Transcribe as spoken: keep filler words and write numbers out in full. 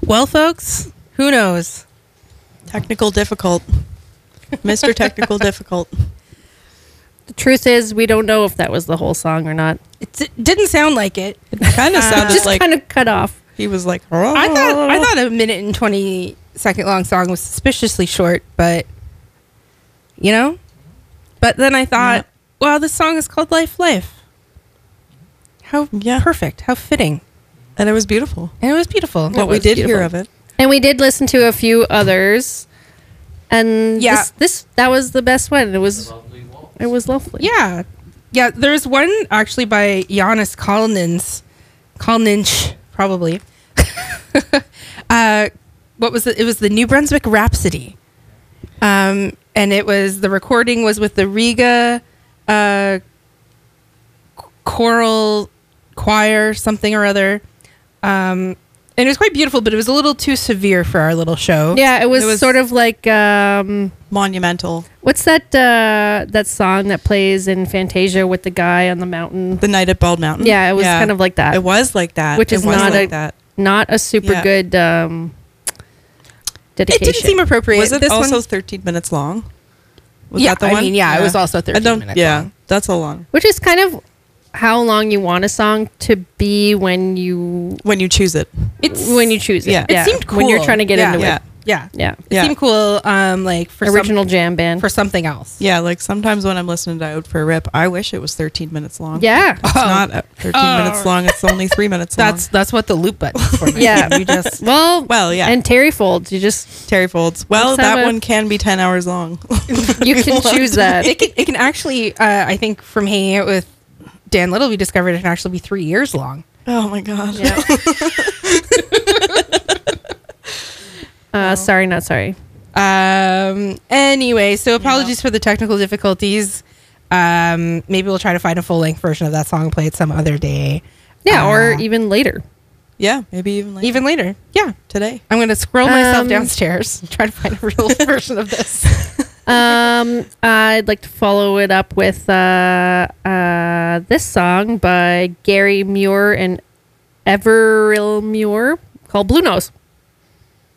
Well, folks, who knows? Technical difficult. Mister Technical Difficult. The truth is, we don't know if that was the whole song or not. It's, it didn't sound like it. It kind of Uh, sounded Just like kind of cut off. he was like, I thought I thought a minute and twenty second long song was suspiciously short, but you know. But then I thought, Yeah. wow, this song is called "Life, Life." How Yeah. perfect, how fitting, And it was beautiful. and it was beautiful. What we was did beautiful. hear of it. And we did listen to a few others. And Yeah. this, this that was the best one. It was it was lovely. Yeah, yeah. There's one actually by Giannis Kalnins, Kalninch probably. uh, what was it? It was the New Brunswick Rhapsody, um, and it was the recording was with the Riga uh, choral choir, something or other. Um, and it was quite beautiful, but it was a little too severe for our little show. Yeah, it was, It was- sort of like um Monumental. what's that uh that song that plays in Fantasia with the guy on the mountain? The Night at Bald Mountain. Yeah, it was kind of like that. It was like that. Which It is was not like a- that. Not a super Yeah. good um It dedication. didn't seem appropriate. Was it This also one, thirteen minutes long? Was yeah, that the I one? mean, yeah, it was also I thirteen don't. minutes yeah, long. that's a long. Which is kind of how long you want a song to be when you When you choose it. It's when you choose it. Yeah. It seemed When you're cool. trying to get Yeah. into Yeah. it. yeah, Yeah. it Yeah. seemed cool. Um, like for some- Original jam band. for something else. Yeah, like sometimes when I'm listening to Out for a Rip, I wish it was thirteen minutes long. Yeah. It's Oh. not uh, thirteen Oh. minutes long. It's only three minutes long. That's that's what the loop button is for. Yeah. you just Well, Well, yeah. And Terry Folds, you just Terry Folds. Well, Let's have that a- one can be ten hours long. you can choose that. it can it can actually. Uh, I think from hanging out with Dan Little, we discovered it can actually be three years long. Oh my god. Yeah. uh, sorry, not sorry. Um. Anyway, so apologies for the technical difficulties. Um. Maybe we'll try to find a full length version of that song and play it some other day. Yeah, or Uh, even later. Yeah, maybe even like even later. Yeah. today. I'm gonna scroll myself Um, downstairs and try to find a real version of this. Um, I'd like to follow it up with uh, uh, this song by Gary Muir and Everil Muir called Blue Nose.